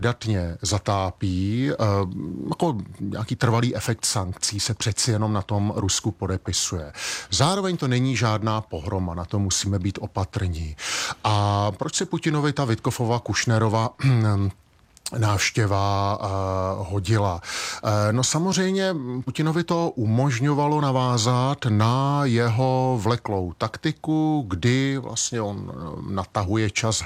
datně zatápí, jako nějaký trvalý efekt sankcí se přeci jenom na tom Rusku podepisuje. Zároveň to není žádná pohroma, na to musíme být opatrní. A proč se Putinovi ta Vitkofova, Kušnerova návštěva hodila? No samozřejmě Putinovi to umožňovalo navázat na jeho vleklou taktiku, kdy vlastně on natahuje čas,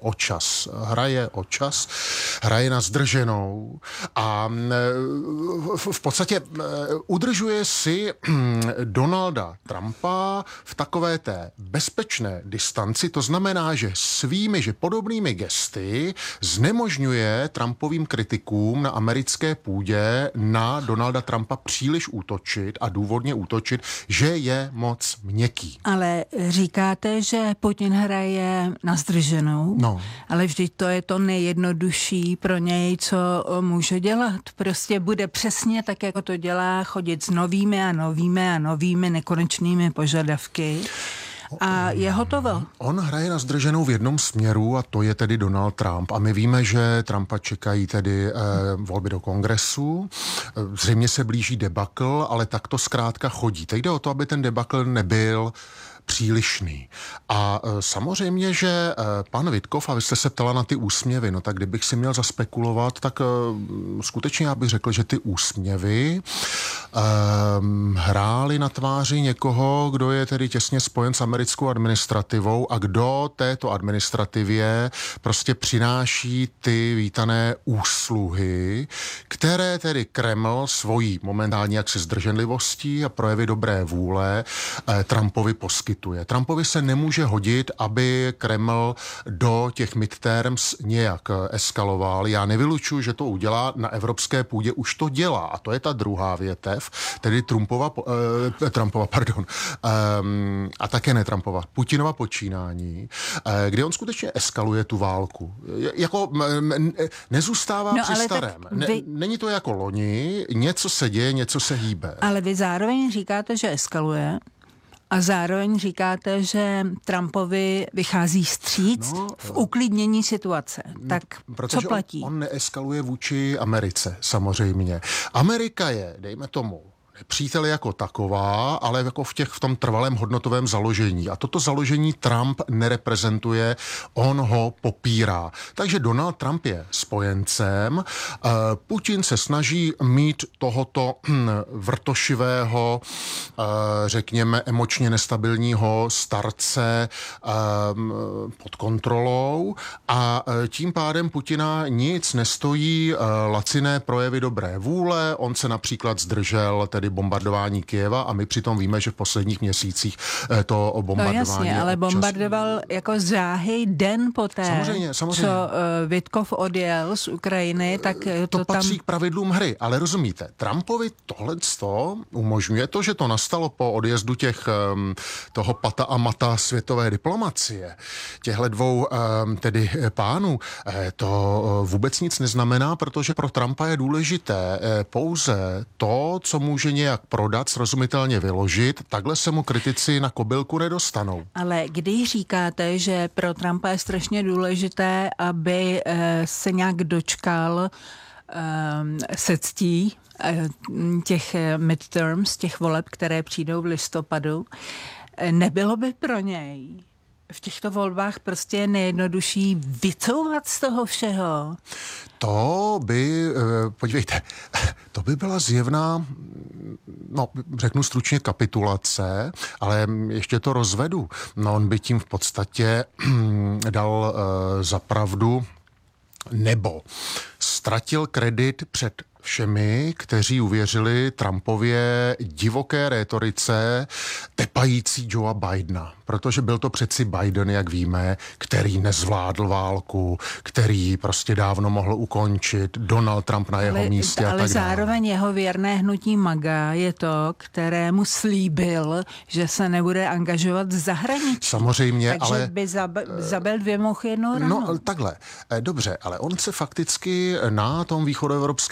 hraje na zdrženou a v podstatě udržuje si Donalda Trumpa v takové té bezpečné distanci, to znamená, že že podobnými gesty znemožňuje Trumpovým kritikům na americké půdě na Donalda Trumpa příliš útočit a důvodně útočit, že je moc měkký. Ale říkáte, že Putin hraje na zdrženou, ale vždyť to je to nejjednodušší pro něj, co může dělat. Prostě bude přesně tak, jako to dělá, chodit s novými nekonečnými požadavky. A je hotovo. On hraje na zdrženou v jednom směru a to je tedy Donald Trump. A my víme, že Trumpa čekají tedy volby do kongresu. Zřejmě se blíží debakl, ale tak to zkrátka chodí. Teď jde o to, aby ten debakl nebyl přílišný. A samozřejmě, že pan Vitkov, a vy jste se ptala na ty úsměvy, no tak kdybych si měl zaspekulovat, tak skutečně já bych řekl, že ty úsměvy hrály na tváři někoho, kdo je tedy těsně spojen s americkou administrativou a kdo této administrativě prostě přináší ty vítané úsluhy, které tedy Kreml svojí momentálně jaksi zdrženlivostí a projevy dobré vůle Trumpovi poskytuje. Trumpovi se nemůže hodit, aby Kreml do těch midterms nějak eskaloval. Já nevylučuji, že to udělá na evropské půdě, už to dělá. A to je ta druhá větev, tedy a také ne Trumpova, Putinova počínání, kde on skutečně eskaluje tu válku. Jako nezůstává při starém. Není to jako loni, něco se děje, něco se hýbe. Ale vy zároveň říkáte, že eskaluje, a zároveň říkáte, že Trumpovi vychází vstříc v uklidnění situace. Tak co platí? On neeskaluje vůči Americe, samozřejmě. Amerika je, dejme tomu, nepřítel jako taková, ale jako v tom trvalém hodnotovém založení. A toto založení Trump nereprezentuje, on ho popírá. Takže Donald Trump je spojencem. Putin se snaží mít tohoto vrtošivého, řekněme, emočně nestabilního starce pod kontrolou a tím pádem Putina nic nestojí laciné projevy dobré vůle. On se například zdržel tedy bombardování Kyjeva a my přitom víme, že v posledních měsících to bombardování... No jasně, ale bombardoval jako záhy den poté, samozřejmě. Co Vitkov odjel z Ukrajiny, tak to patří k pravidlům hry, ale rozumíte, Trumpovi tohleto umožňuje to, že to nastalo po odjezdu toho pata a mata světové diplomacie, těchto dvou tedy pánů, to vůbec nic neznamená, protože pro Trumpa je důležité pouze to, co může nějak prodat, srozumitelně vyložit, takhle se mu kritici na kobylku nedostanou. Ale když říkáte, že pro Trumpa je strašně důležité, aby se nějak dočkal se ctí těch midterms, těch voleb, které přijdou v listopadu, nebylo by pro něj v těchto volbách prostě nejjednodušší vycouvat z toho všeho? To by, podívejte, to by byla zjevná, řeknu stručně kapitulace, ale ještě to rozvedu. On by tím v podstatě dal za pravdu nebo ztratil kredit před všemi, kteří uvěřili Trumpově divoké rétorice tepající Joea Bidena. Protože byl to přeci Biden, jak víme, který nezvládl válku, který prostě dávno mohl ukončit, Donald Trump na jeho místě a tak dále. Ale zároveň jeho věrné hnutí MAGA je to, kterému slíbil, že se nebude angažovat v zahraničí. Samozřejmě, takže ale... by zabil dvě mouchy jednou ranou. No takhle, dobře, ale on se fakticky na tom východoevropském poli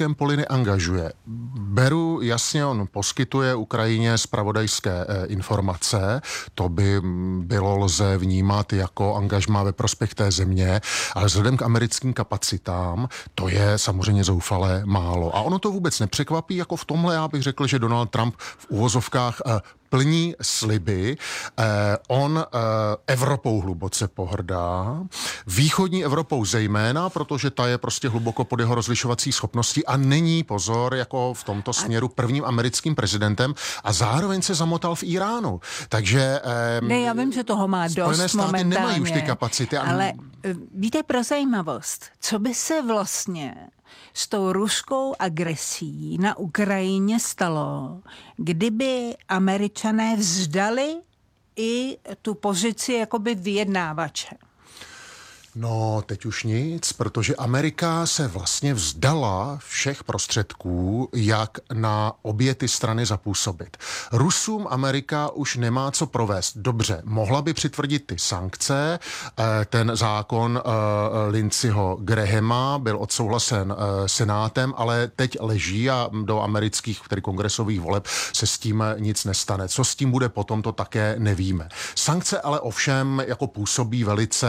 neangažuje. Beru jasně, on poskytuje Ukrajině zpravodajské informace, to by lze vnímat jako angažmá ve prospěch té země, ale vzhledem k americkým kapacitám, to je samozřejmě zoufalé málo. A ono to vůbec nepřekvapí, jako v tomhle já bych řekl, že Donald Trump v uvozovkách plní sliby. On Evropou hluboce pohrdá, východní Evropou zejména, protože ta je prostě hluboko pod jeho rozlišovací schopností a není, pozor, jako v tomto směru prvním americkým prezidentem a zároveň se zamotal v Iránu. Takže ne, já vím, že toho má Spojené dost státy momentálně. nemají už ty kapacity. Ale víte, pro zajímavost, co by se vlastně s tou ruskou agresí na Ukrajině stalo, kdyby Američané vzdali i tu pozici jakoby vyjednávače? No, teď už nic, protože Amerika se vlastně vzdala všech prostředků, jak na obě ty strany zapůsobit. Rusům Amerika už nemá co provést. Dobře, mohla by přitvrdit ty sankce, ten zákon Lindseyho Grahama byl odsouhlasen Senátem, ale teď leží a do amerických, tedy kongresových voleb se s tím nic nestane. Co s tím bude potom, to také nevíme. Sankce ale ovšem jako působí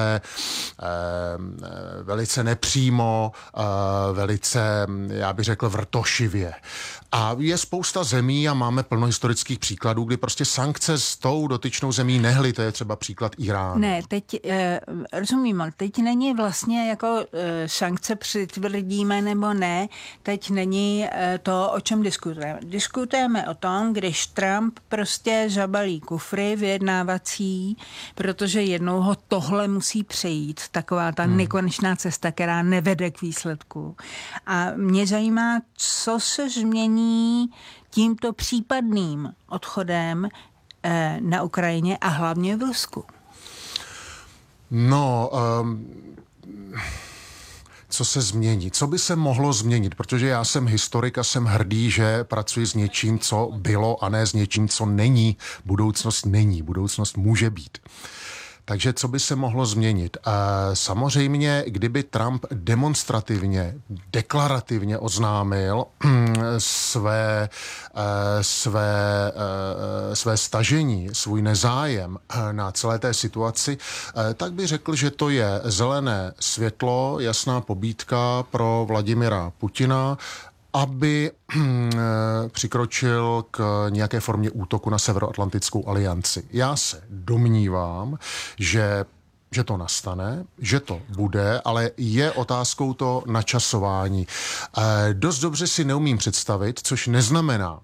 velice nepřímo, velice, já bych řekl, vrtošivě. A je spousta zemí a máme plno historických příkladů, kdy prostě sankce s tou dotyčnou zemí nehly, to je třeba příklad Iránu. Ne, teď rozumím, ale teď není vlastně jako sankce přitvrdíme nebo ne, teď není to, o čem diskutujeme. Diskutujeme o tom, když Trump prostě zabalí kufry vyjednávací, protože jednou ho tohle musí přejít, taková ta nekonečná cesta, která nevede k výsledku. A mě zajímá, co se změní tímto případným odchodem na Ukrajině a hlavně v Rusku. No, co se změní? Co by se mohlo změnit? Protože já jsem historik a jsem hrdý, že pracuji s něčím, co bylo a ne s něčím, co není. Budoucnost není. Budoucnost může být. Takže co by se mohlo změnit? Samozřejmě, kdyby Trump demonstrativně, deklarativně oznámil své stažení, svůj nezájem na celé té situaci, tak by řekl, že to je zelené světlo, jasná pobídka pro Vladimira Putina, aby přikročil k nějaké formě útoku na Severoatlantickou alianci. Já se domnívám, že to nastane, že to bude, ale je otázkou to načasování. Dost dobře si neumím představit, což neznamená,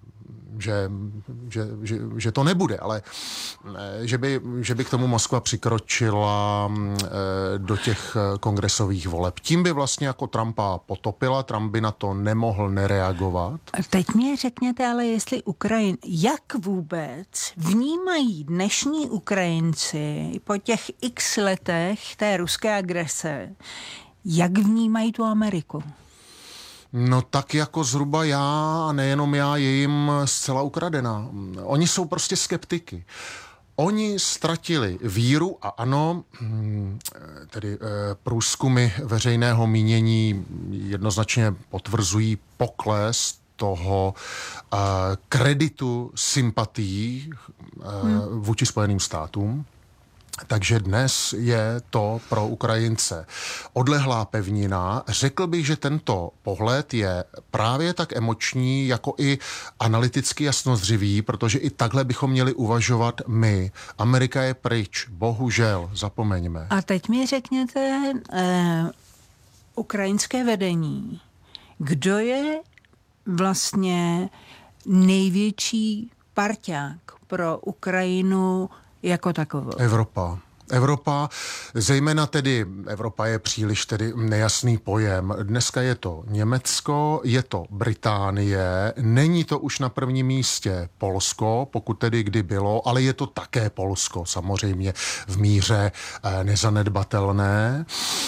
že to nebude, ale že by k tomu Moskva přikročila do těch kongresových voleb. Tím by vlastně jako Trumpa potopila, Trump by na to nemohl nereagovat. Teď mě řekněte, ale jestli jak vůbec vnímají dnešní Ukrajinci po těch x letech té ruské agrese, jak vnímají tu Ameriku? No tak jako zhruba já, a nejenom já, je jim zcela ukradená. Oni jsou prostě skeptiky. Oni ztratili víru a ano, tedy průzkumy veřejného mínění jednoznačně potvrzují pokles toho kreditu sympatií vůči Spojeným státům. Takže dnes je to pro Ukrajince odlehlá pevnina. Řekl bych, že tento pohled je právě tak emoční, jako i analyticky jasnozřivý, protože i takhle bychom měli uvažovat my. Amerika je pryč, bohužel, zapomeňme. A teď mi řekněte, ukrajinské vedení, kdo je vlastně největší parťák pro Ukrajinu jako takovou? Evropa, zejména tedy Evropa je příliš tedy nejasný pojem. Dneska je to Německo, je to Británie, není to už na prvním místě Polsko, pokud tedy kdy bylo, ale je to také Polsko, samozřejmě v míře nezanedbatelné.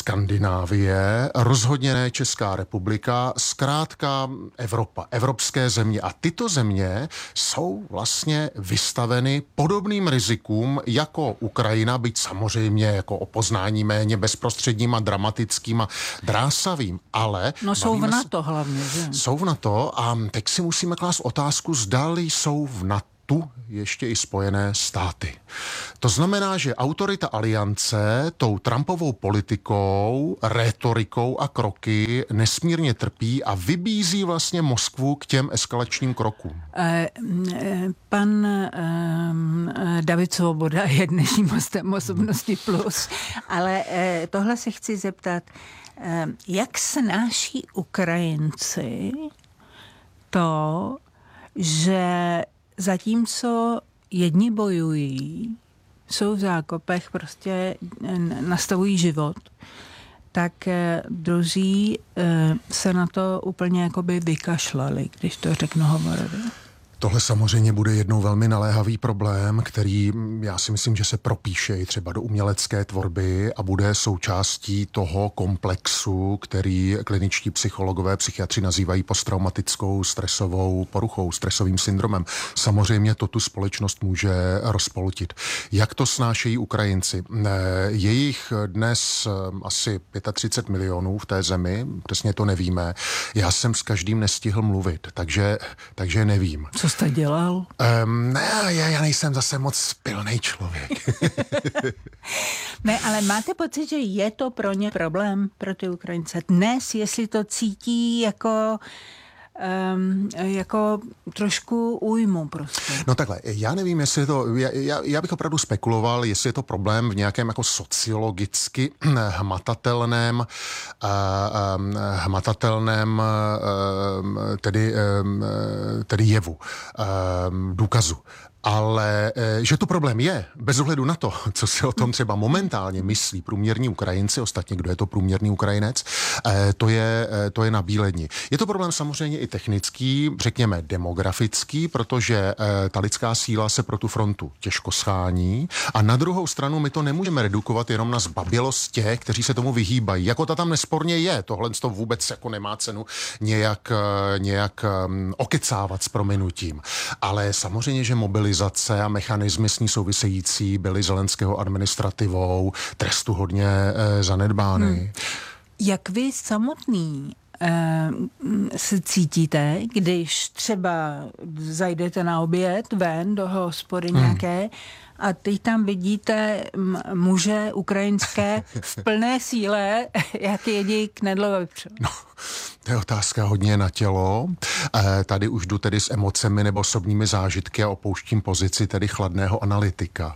Skandinávie, rozhodně ne Česká republika, zkrátka Evropa, evropské země. A tyto země jsou vlastně vystaveny podobným rizikům jako Ukrajina, byť samozřejmě jako o poznání méně bezprostředním a dramatickým a drásavým, ale... No jsou v NATO hlavně, že? Jsou v NATO a teď si musíme klást otázku, zdali jsou v NATO ještě i Spojené státy. To znamená, že autorita aliance tou Trumpovou politikou, rétorikou a kroky nesmírně trpí a vybízí vlastně Moskvu k těm eskalačním krokům. Pan David Svoboda je dnešním hostem Osobnosti Plus, ale tohle se chci zeptat, jak snáší Ukrajinci to, že zatímco jedni bojují, jsou v zákopech, prostě nastavují život, tak druzí se na to úplně jakoby vykašlali, když to řeknu hovorově. Tohle samozřejmě bude jednou velmi naléhavý problém, který já si myslím, že se propíše i třeba do umělecké tvorby a bude součástí toho komplexu, který kliničtí psychologové, psychiatři nazývají posttraumatickou stresovou poruchou, stresovým syndromem. Samozřejmě to tu společnost může rozpoltit. Jak to snášejí Ukrajinci? Je jich dnes asi 35 milionů v té zemi, přesně to nevíme. Já jsem s každým nestihl mluvit, takže nevím. Co jste dělal? Ne, já nejsem zase moc pilnej člověk. Ne, ale máte pocit, že je to pro ně problém, pro ty Ukrajince dnes, jestli to cítí jako trošku újmu prostě. No takhle, já nevím, jestli je to, já bych opravdu spekuloval, jestli je to problém v nějakém jako sociologicky hmatatelném tedy jevu, důkazu. Ale že to problém je, bez ohledu na to, co si o tom třeba momentálně myslí průměrní Ukrajinci, ostatně kdo je to průměrný Ukrajinec, to je na bíledni. Je to problém samozřejmě i technický, řekněme demografický, protože ta lidská síla se pro tu frontu těžko schání a na druhou stranu my to nemůžeme redukovat jenom na zbabělost těch, kteří se tomu vyhýbají. Jako ta tam nesporně je, tohle to vůbec jako nemá cenu nějak okecávat s prominutím. Ale samozřejmě, že mobilizace a mechanismy s ní související byly Zelenského administrativou trestuhodně zanedbány. Jak vy samotný se cítíte, když třeba zajdete na oběd ven do hospody nějaké a teď tam vidíte muže ukrajinské v plné síle, jak jedí knedlové vepřo? No, to je otázka hodně na tělo. Tady už jdu tedy s emocemi nebo osobními zážitky a opouštím pozici tedy chladného analytika.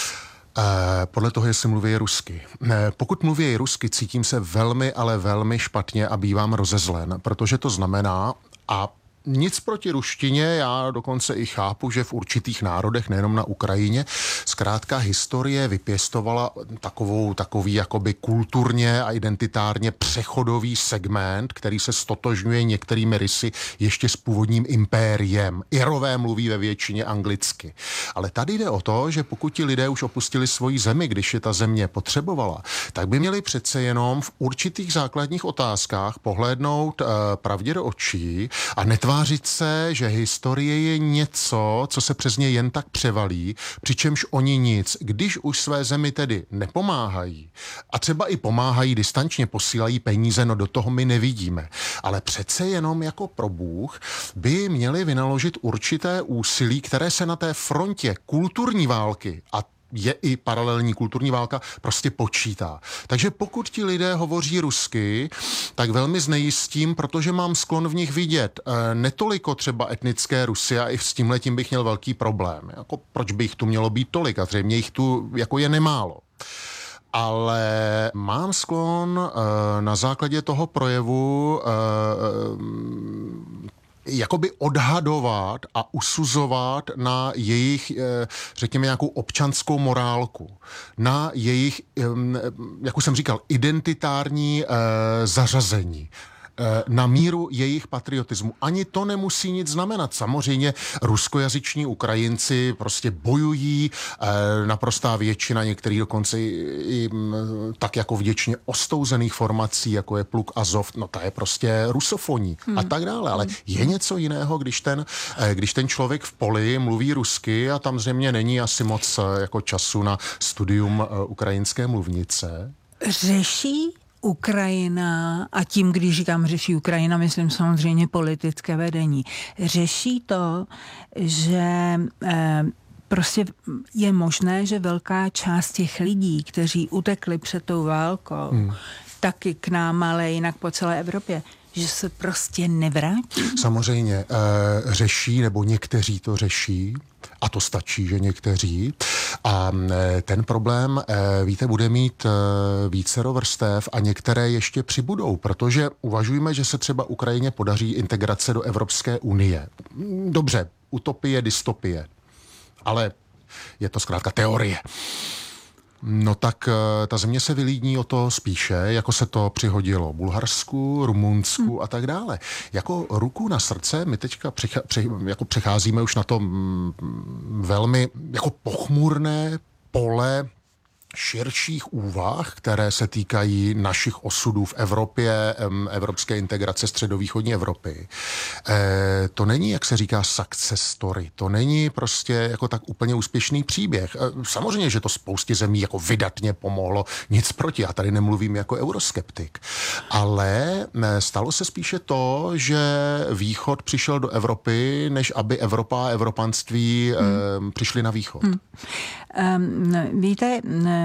Podle toho, jestli mluví rusky. Pokud mluví rusky, cítím se velmi, ale velmi špatně a bývám rozezlen, protože to znamená, a nic proti ruštině, já dokonce i chápu, že v určitých národech, nejenom na Ukrajině, zkrátka historie vypěstovala takový jakoby kulturně a identitárně přechodový segment, který se stotožňuje některými rysy ještě s původním impériem. Irové mluví ve většině anglicky. Ale tady jde o to, že pokud ti lidé už opustili svoji zemi, když je ta země potřebovala, tak by měli přece jenom v určitých základních otázkách pohlédnout pravdě do očí a netvářit se, že historie je něco, co se přes ně jen tak převalí, přičemž oni nic. Když už své zemi tedy nepomáhají a třeba i pomáhají distančně, posílají peníze, no do toho my nevidíme. Ale přece jenom jako pro Bůh by měli vynaložit určité úsilí, které se na té frontě kulturní války a je i paralelní kulturní válka, prostě počítá. Takže pokud ti lidé hovoří rusky, tak velmi znejistím, protože mám sklon v nich vidět netoliko třeba etnické Rusy a i s tímhletím bych měl velký problém. Jako, proč by jich tu mělo být tolik? A zřejmě jich tu jako je nemálo. Ale mám sklon na základě toho projevu jakoby odhadovat a usuzovat na jejich, řekněme, nějakou občanskou morálku, na jejich, jak už jsem říkal, identitární zařazení. na míru jejich patriotismu. Ani to nemusí nic znamenat. Samozřejmě ruskojazyční Ukrajinci prostě bojují, naprostá většina, některý dokonce i tak jako vděčně ostouzených formací, jako je Pluk Azov, no ta je prostě rusofoní a tak dále. Ale je něco jiného, když ten člověk v poli mluví rusky a tam zřejmě není asi moc jako času na studium ukrajinské mluvnice. Řeší Ukrajina, a tím, když říkám řeší Ukrajina, myslím samozřejmě politické vedení, řeší to, že prostě je možné, že velká část těch lidí, kteří utekli před tou válkou, taky k nám, ale jinak po celé Evropě, že se prostě nevrátí? Samozřejmě řeší, nebo někteří to řeší, a to stačí, že někteří. A ten problém, víte, bude mít vícero vrstev a některé ještě přibudou, protože uvažujeme, že se třeba Ukrajině podaří integrace do Evropské unie. Dobře, utopie, dystopie, ale je to zkrátka teorie. No tak ta země se vylídní o to spíše, jako se to přihodilo Bulharsku, Rumunsku a tak dále. Jako ruku na srdce, my teďka jako přecházíme už na to velmi jako pochmurné pole širších úvah, které se týkají našich osudů v Evropě, evropské integrace středovýchodní Evropy. To není, jak se říká, success story. To není prostě jako tak úplně úspěšný příběh. Samozřejmě, že to spoustě zemí jako vydatně pomohlo, nic proti. Já tady nemluvím jako euroskeptik. Ale stalo se spíše to, že Východ přišel do Evropy, než aby Evropa a evropanství přišli na Východ. Víte,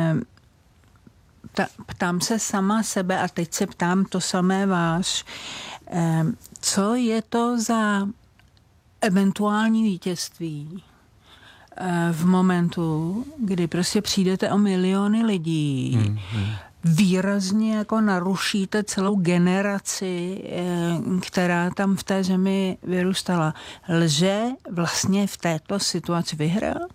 ptám se sama sebe a teď se ptám to samé vás. Co je to za eventuální vítězství v momentu, kdy prostě přijdete o miliony lidí, výrazně jako narušíte celou generaci, která tam v té zemi vyrůstala. Lze vlastně v této situaci vyhrát?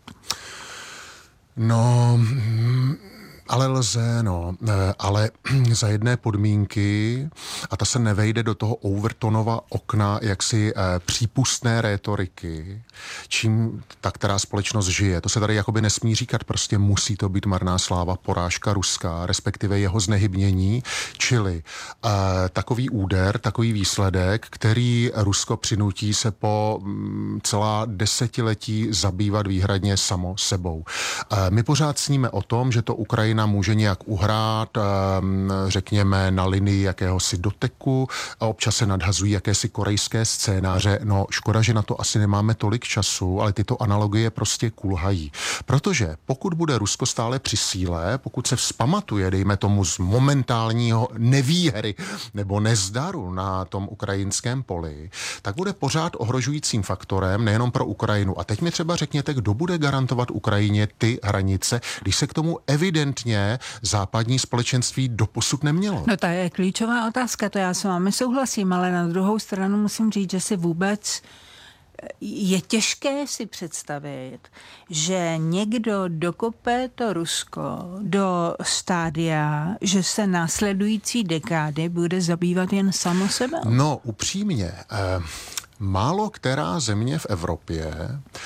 No, ale lze, no, ale za jedné podmínky, a ta se nevejde do toho Overtonova okna jaksi přípustné rétoriky, čím ta která společnost žije. To se tady jakoby nesmí říkat, prostě musí to být marná sláva, porážka ruská, respektive jeho znehybnění, čili takový úder, takový výsledek, který Rusko přinutí se po celá desetiletí zabývat výhradně samo sebou. My pořád sníme o tom, že to Ukrajina může nějak uhrát, řekněme, na linii jakéhosi doteku a občas se nadhazují jakési korejské scénáře. No, škoda, že na to asi nemáme tolik času, ale tyto analogie prostě kulhají. Protože pokud bude Rusko stále při síle, pokud se vzpamatuje, dejme tomu z momentálního nevýhry nebo nezdaru na tom ukrajinském poli, tak bude pořád ohrožujícím faktorem nejenom pro Ukrajinu. A teď mi třeba řekněte, kdo bude garantovat Ukrajině ty hranice, když se k tomu evidentně západní společenství doposud nemělo. No to je klíčová otázka, to já s vámi souhlasím, ale na druhou stranu musím říct, že si vůbec je těžké si představit, že někdo dokope to Rusko do stádia, že se následující dekády bude zabývat jen samo sebe. No, upřímně, málo která země v Evropě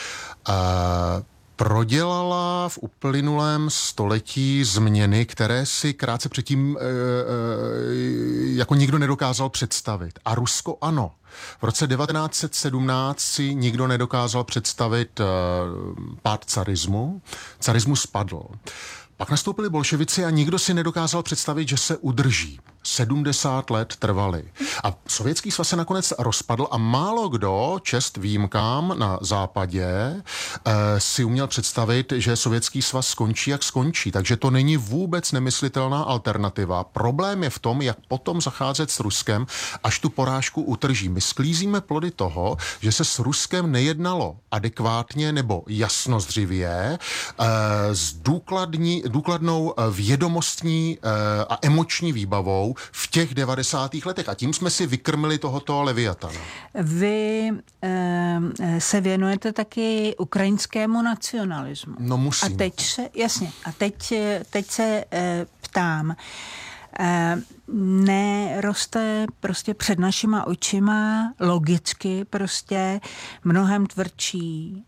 prodělala v uplynulém století změny, které si krátce předtím jako nikdo nedokázal představit. A Rusko ano. V roce 1917 si nikdo nedokázal představit pád carismu. Carismus spadl. Pak nastoupili bolševici a nikdo si nedokázal představit, že se udrží. 70 let trvaly. A Sovětský svaz se nakonec rozpadl a málo kdo, čest výjimkám na západě, si uměl představit, že Sovětský svaz skončí, jak skončí. Takže to není vůbec nemyslitelná alternativa. Problém je v tom, jak potom zacházet s Ruskem, až tu porážku utrží. My sklízíme plody toho, že se s Ruskem nejednalo adekvátně nebo jasnozřivě, s důkladnou vědomostní a emoční výbavou v těch 90. letech. A tím jsme si vykrmili tohoto leviatana. Vy se věnujete taky ukrajinskému nacionalismu. No musím. A teď se ptám, neroste prostě před našima očima logicky prostě mnohem tvrdší,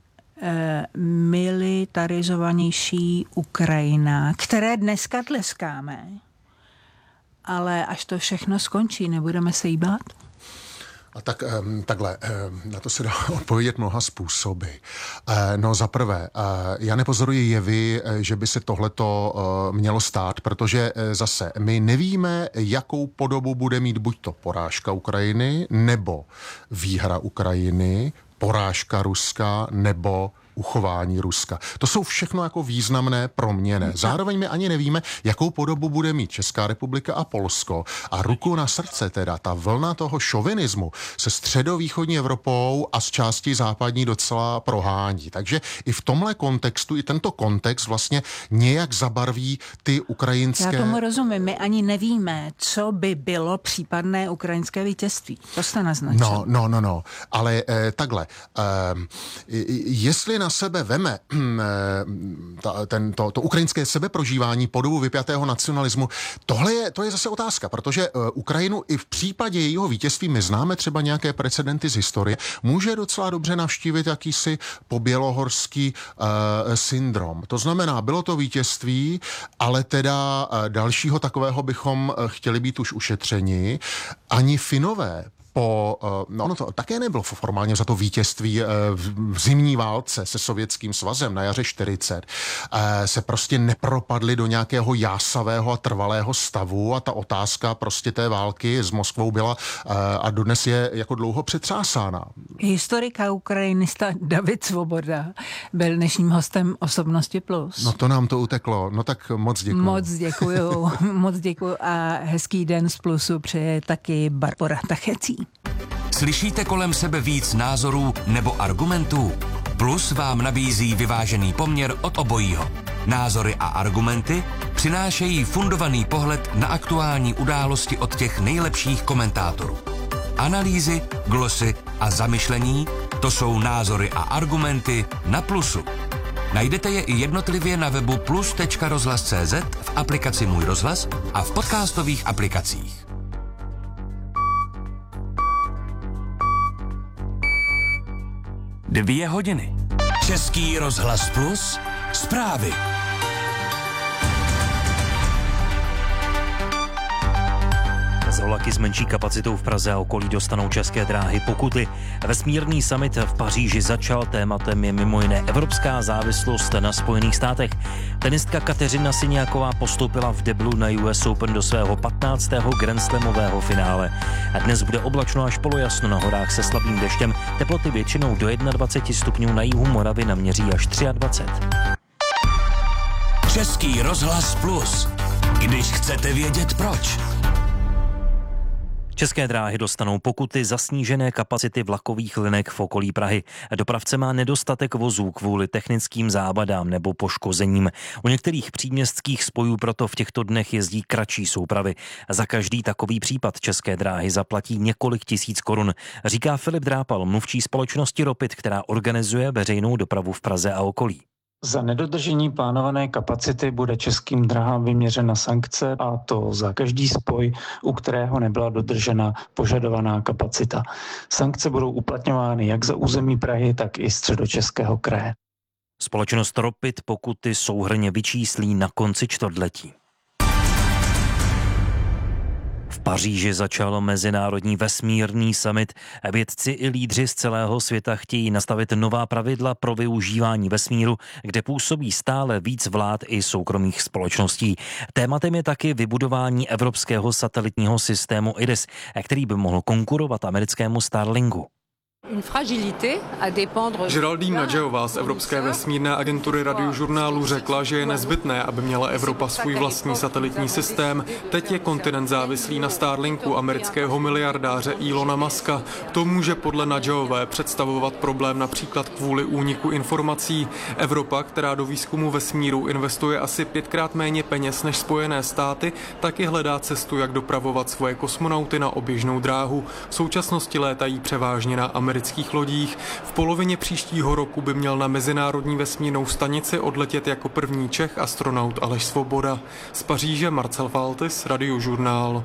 militarizovanější Ukrajina, které dneska tleskáme, ale až to všechno skončí, nebudeme se jí bát? A tak takhle, na to se dá odpovědět mnoha způsoby. No za prvé, já nepozoruji jevy, že by se tohleto mělo stát, protože zase my nevíme, jakou podobu bude mít buď to porážka Ukrajiny, nebo výhra Ukrajiny, porážka Ruska, nebo uchování Ruska. To jsou všechno jako významné proměny. Zároveň my ani nevíme, jakou podobu bude mít Česká republika a Polsko. A ruku na srdce teda, ta vlna toho šovinismu se středovýchodní Evropou a z části západní docela prohání. Takže i v tomhle kontextu, i tento kontext vlastně nějak zabarví ty ukrajinské... Já tomu rozumím. My ani nevíme, co by bylo případné ukrajinské vítězství. To jste naznačil. No. Ale takhle. Jestli na sebe veme to ukrajinské sebeprožívání po dobu vypjatého nacionalismu, to je zase otázka, protože Ukrajinu i v případě jejího vítězství, my známe třeba nějaké precedenty z historie, může docela dobře navštívit jakýsi pobělohorský syndrom. To znamená, bylo to vítězství, ale teda dalšího takového bychom chtěli být už ušetřeni. Ani Finové ono to také nebylo formálně za to vítězství v zimní válce se Sovětským svazem na jaře 40, se prostě nepropadli do nějakého jásavého a trvalého stavu a ta otázka prostě té války s Moskvou byla a dodnes je jako dlouho přetřásána. Historik a ukrajinista David Svoboda byl dnešním hostem Osobnosti Plus. No to nám to uteklo, no tak moc děkuju. Moc děkuju a hezký den z Plusu přeje taky Barbora Tachecí. Slyšíte kolem sebe víc názorů nebo argumentů? Plus vám nabízí vyvážený poměr od obojího. Názory a argumenty přinášejí fundovaný pohled na aktuální události od těch nejlepších komentátorů. Analýzy, glosy a zamyšlení, to jsou názory a argumenty na Plusu. Najdete je i jednotlivě na webu plus.rozhlas.cz, v aplikaci Můj rozhlas a v podcastových aplikacích. Dvě hodiny. Český rozhlas Plus. Zprávy. Za vlaky s menší kapacitou v Praze a okolí dostanou České dráhy pokuty. Vesmírný summit v Paříži začal, tématem je mimo jiné evropská závislost na Spojených státech. Tenistka Kateřina Siniaková postoupila v deblu na US Open do svého 15. grandslamového finále. A dnes bude oblačno až polojasno, na horách se slabým deštěm, teploty většinou do 21 stupňů, na jihu Moravy naměří až 23. Český rozhlas Plus. Když chcete vědět proč. České dráhy dostanou pokuty za snížené kapacity vlakových linek v okolí Prahy. Dopravce má nedostatek vozů kvůli technickým závadám nebo poškozením. U některých příměstských spojů proto v těchto dnech jezdí kratší soupravy. Za každý takový případ České dráhy zaplatí několik tisíc korun, říká Filip Drápal, mluvčí společnosti Ropit, která organizuje veřejnou dopravu v Praze a okolí. Za nedodržení plánované kapacity bude Českým dráhám vyměřena sankce, a to za každý spoj, u kterého nebyla dodržena požadovaná kapacita. Sankce budou uplatňovány jak za území Prahy, tak i Středočeského kraje. Společnost Ropit pokuty souhrnně vyčíslí na konci čtvrtletí. V Paříži začal mezinárodní vesmírný summit. Vědci i lídři z celého světa chtějí nastavit nová pravidla pro využívání vesmíru, kde působí stále víc vlád i soukromých společností. Tématem je taky vybudování evropského satelitního systému IRIS, který by mohl konkurovat americkému Starlinku. Geraldine Nadžejová z Evropské vesmírné agentury Radiožurnálu řekla, že je nezbytné, aby měla Evropa svůj vlastní satelitní systém. Teď je kontinent závislý na Starlinku amerického miliardáře Elona Muska. To může podle Nadžejové představovat problém například kvůli úniku informací. Evropa, která do výzkumu vesmíru investuje asi 5krát méně peněz než Spojené státy, taky hledá cestu, jak dopravovat svoje kosmonauty na oběžnou dráhu. V současnosti létají převážně na americké amerických lodích. V polovině příštího roku by měl na Mezinárodní vesmírnou stanici odletět jako první Čech astronaut Aleš Svoboda. Z Paříže Marcel Faltis, Radiožurnál.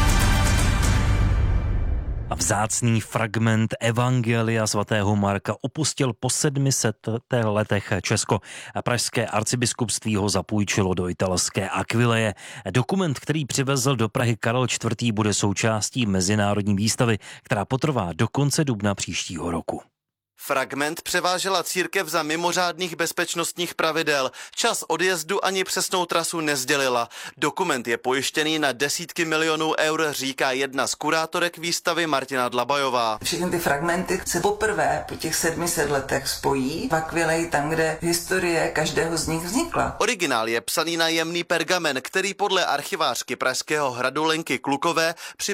A vzácný fragment Evangelia svatého Marka opustil po 700 letech Česko. Pražské arcibiskupství ho zapůjčilo do italské Aquileje. Dokument, který přivezl do Prahy Karel IV., bude součástí mezinárodní výstavy, která potrvá do konce dubna příštího roku. Fragment převážela církev za mimořádných bezpečnostních pravidel. Čas odjezdu ani přesnou trasu nesdělila. Dokument je pojištěný na desítky milionů eur, říká jedna z kurátorek výstavy Martina Dlabajová. Všechny ty fragmenty se poprvé po těch 700 letech spojí v Aquileji, tam, kde historie každého z nich vznikla. Originál je psaný na jemný pergamen, který podle archivářky Pražského hradu Lenky Klukové při